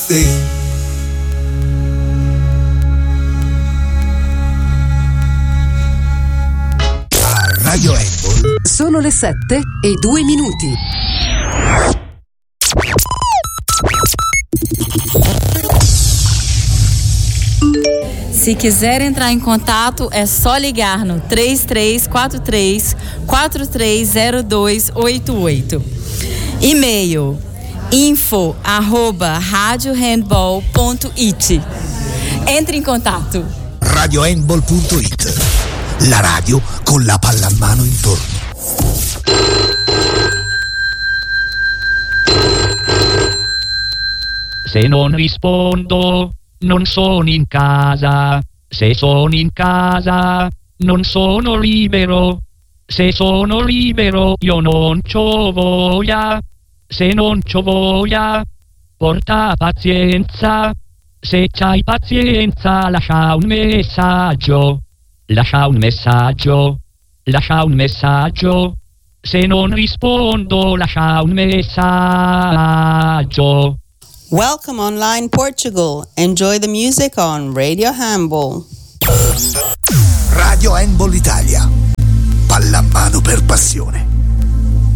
sì. Radio Handball. Sono le 7:02. Se quiser entrar em contato, é só ligar no 3343-430288. E-mail info@radiohandball.it. Entre em contato. Radiohandball.it. La radio con la pallamano intorno. Se non rispondo, non sono in casa. Se sono in casa, non sono libero. Se sono libero, io non c'ho voglia. Se non c'ho voglia, porta pazienza. Se c'hai pazienza, lascia un messaggio. Lascia un messaggio. Lascia un messaggio. Se non rispondo, lascia un messaggio. Welcome online Portugal. Enjoy the music on Radio Handball. Radio Handball Italia. Pallamano per passione.